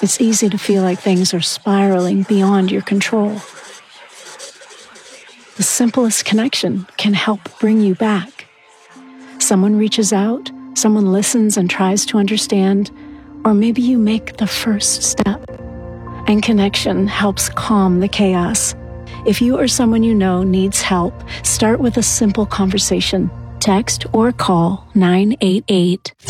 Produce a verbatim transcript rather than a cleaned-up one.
It's easy to feel like things are spiraling beyond your control. The simplest connection can help bring you back. Someone reaches out, someone listens and tries to understand, or maybe you make the first step. And connection helps calm the chaos. If you or someone you know needs help, start with a simple conversation. Text or call nine eight eight